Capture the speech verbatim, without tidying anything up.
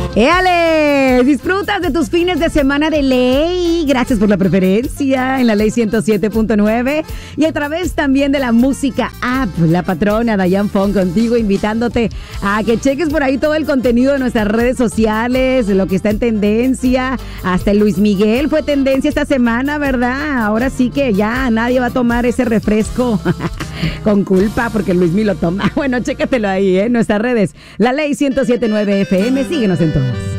¡Éale! Disfrutas de tus fines de semana de ley. Gracias por la preferencia en la ley ciento siete punto nueve y a través también de la música app. La patrona Dayan Fong contigo, invitándote a que cheques por ahí todo el contenido de nuestras redes sociales, lo que está en tendencia. Hasta el Luis Miguel fue tendencia esta semana, ¿verdad? Ahora sí que ya nadie va a tomar ese refresco con culpa porque Luis Miguel lo toma. Bueno, chécatelo ahí, ¿eh? En nuestras redes. La ley ciento siete punto nueve F M. Síguenos en todas.